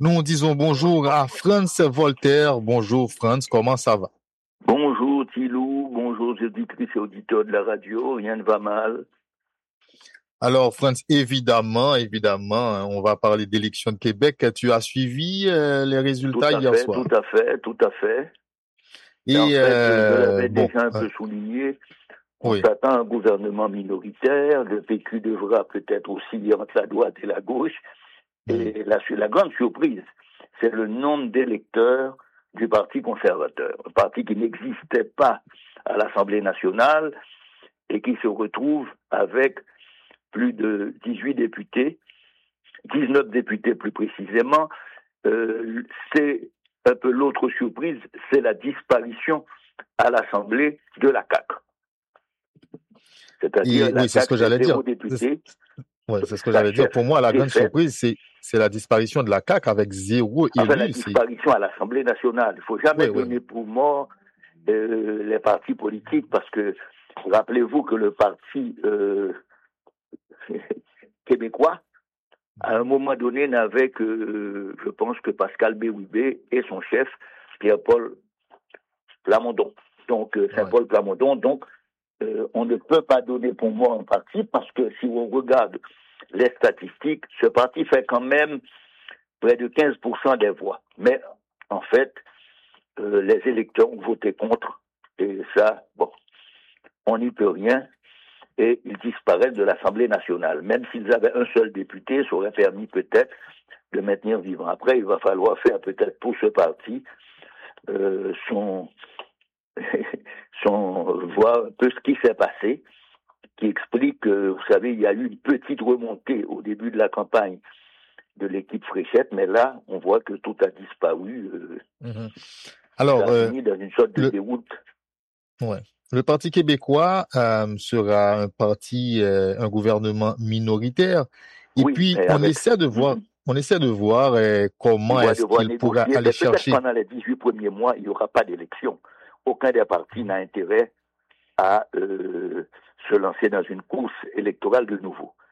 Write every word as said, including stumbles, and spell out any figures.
Nous disons bonjour à Franz Voltaire. Bonjour Franz, comment ça va? Bonjour Thilou, bonjour auditrices et auditeurs de la radio, rien ne va mal. Alors Franz, évidemment, évidemment, on va parler d'élection de Québec. Tu as suivi euh, les résultats Tout à hier fait, soir. tout à fait, tout à fait. Et en Et fait, je euh, l'avais bon, déjà un euh, peu souligné, on oui. s'attend à un gouvernement minoritaire, le P Q devra peut-être osciller entre la droite et la gauche. Et la, la grande surprise, c'est le nombre d'électeurs du Parti conservateur, un parti qui n'existait pas à l'Assemblée nationale et qui se retrouve avec plus de dix-huit députés, dix-neuf députés plus précisément. Euh, c'est un peu l'autre surprise, c'est la disparition à l'Assemblée de la C A Q. C'est-à-dire Et la oui, c'est C A ce que Q, c'est j'allais dire. zéro député, Ouais, c'est ce que sa j'allais dire. chef Pour moi, la grande défaite. surprise, c'est c'est la disparition de la C A Q avec zéro Enfin, la élu. C'est disparition à l'Assemblée nationale. Il ne faut jamais oui, oui, donner pour mort euh, les partis politiques parce que rappelez-vous que le parti euh, québécois, à un moment donné, n'avait que, euh, je pense que Pascal Béoubé et son chef, Pierre-Paul Plamondon. Donc, euh, oui. Saint-Paul Plamondon. Donc, euh, on ne peut pas donner pour moi un parti parce que si on regarde les statistiques, ce parti fait quand même près de quinze pour cent des voix. Mais, en fait, euh, les électeurs ont voté contre. Et ça, bon, on n'y peut rien. Et ils disparaissent de l'Assemblée nationale. Même s'ils avaient un seul député, ça aurait permis peut-être de maintenir vivant. Après, il va falloir faire peut-être pour ce parti euh, son, son voir un peu ce qui s'est passé, qui explique que, vous savez, il y a eu une petite remontée au début de la campagne de l'équipe Fréchette, mais là, on voit que tout a disparu. Euh, Mhm. ça Alors, a euh, fini dans une sorte de le, déroute. ouais. Le Parti québécois euh, sera un parti, euh, un gouvernement minoritaire. Et Oui, puis, mais on avec essaie de voir, mm-hmm. on essaie de voir euh, Il comment va est-ce devoir qu'il pourra négocier, aller mais peut-être chercher. pendant les dix-huit premiers mois, il n'y aura pas d'élection. Aucun des partis n'a intérêt à euh, se lancer dans une course électorale de nouveau.